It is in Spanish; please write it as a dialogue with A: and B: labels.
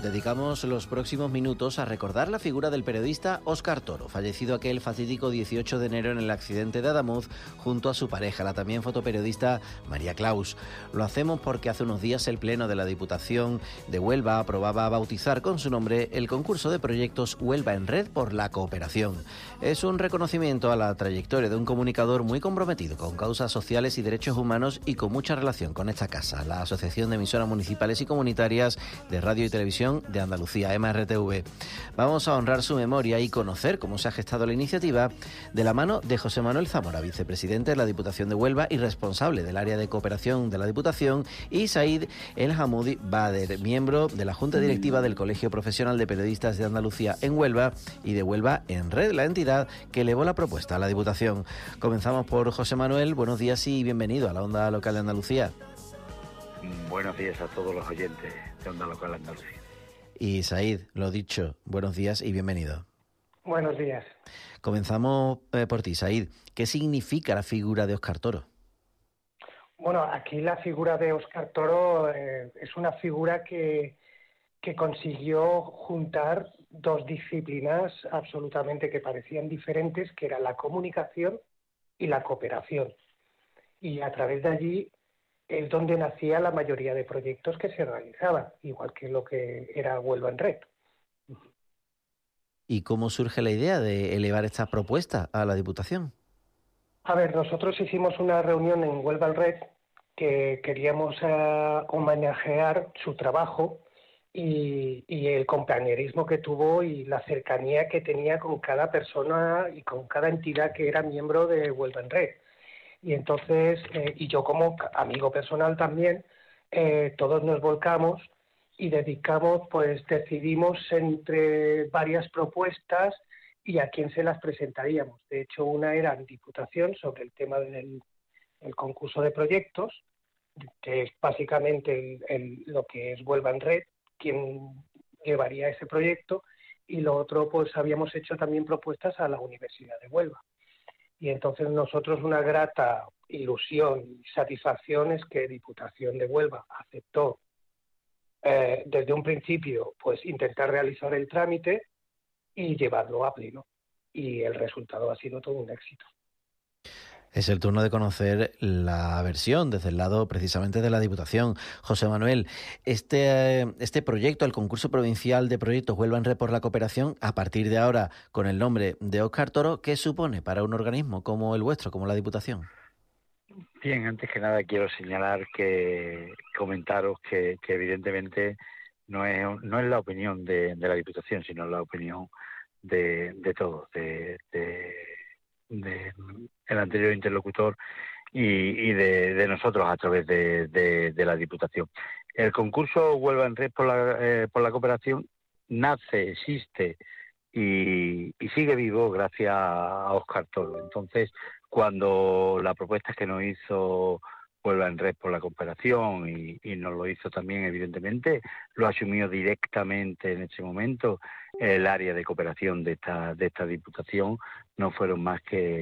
A: dedicamos los próximos minutos a recordar la figura del periodista Óscar Toro, fallecido aquel fatídico 18 de enero en el accidente de Adamuz junto a su pareja, la también fotoperiodista María Claus. Lo hacemos porque hace unos días el Pleno de la Diputación de Huelva aprobaba bautizar con su nombre el concurso de proyectos Huelva en Red por la Cooperación. Es un reconocimiento a la trayectoria de un comunicador muy comprometido con causas sociales y derechos humanos y con mucha relación con esta casa, la Asociación de Emisoras Municipales y Comunitarias de Radio y Televisión de Andalucía, MRTV. Vamos a honrar su memoria y conocer cómo se ha gestado la iniciativa de la mano de José Manuel Zamora, vicepresidente de la Diputación de Huelva y responsable del área de cooperación de la Diputación, y Said El Hamoudi Bader, miembro de la Junta Directiva del Colegio Profesional de Periodistas de Andalucía en Huelva y de Huelva en Red, la entidad que elevó la propuesta a la Diputación. Comenzamos por José Manuel. Buenos días y bienvenido a la Onda Local de Andalucía.
B: Buenos días a todos los oyentes de Onda Local de Andalucía.
A: Y Said, lo dicho, buenos días y bienvenido.
C: Buenos días.
A: Comenzamos por ti, Said. ¿Qué significa la figura de Óscar Toro?
C: Bueno, aquí la figura de Óscar Toro es una figura que consiguió juntar dos disciplinas absolutamente que parecían diferentes, que era la comunicación y la cooperación. Y a través de allí es donde nacía la mayoría de proyectos que se realizaban, igual que lo que era Huelva en Red.
A: ¿Y cómo surge la idea de elevar esta propuesta a la Diputación?
C: A ver, nosotros hicimos una reunión en Huelva en Red que queríamos homenajear su trabajo y el compañerismo que tuvo y la cercanía que tenía con cada persona y con cada entidad que era miembro de Huelva en Red. Y entonces, y yo como amigo personal también, todos nos volcamos y decidimos entre varias propuestas y a quién se las presentaríamos. De hecho, una era en Diputación sobre el tema del concurso de proyectos, que es básicamente lo que es Huelva en Red, quién llevaría ese proyecto, y lo otro, pues habíamos hecho también propuestas a la Universidad de Huelva. Y entonces nosotros una grata ilusión y satisfacción es que Diputación de Huelva aceptó desde un principio pues intentar realizar el trámite y llevarlo a pleno. Y el resultado ha sido todo un éxito.
A: Es el turno de conocer la versión desde el lado precisamente de la Diputación. José Manuel, este proyecto, el concurso provincial de proyectos Huelva en Red por la Cooperación, a partir de ahora con el nombre de Óscar Toro, ¿qué supone para un organismo como el vuestro, como la Diputación?
B: Bien, antes que nada quiero comentaros que evidentemente no es la opinión de la Diputación, sino la opinión de todos, de el anterior interlocutor y de nosotros a través de la Diputación. El concurso Huelva en Red por la Cooperación nace, existe y sigue vivo gracias a Óscar Toro. Entonces, cuando la propuesta que nos hizo Huelva en Red por la Cooperación y nos lo hizo también, evidentemente, lo asumió directamente en ese momento el área de cooperación de esta Diputación, no fueron más que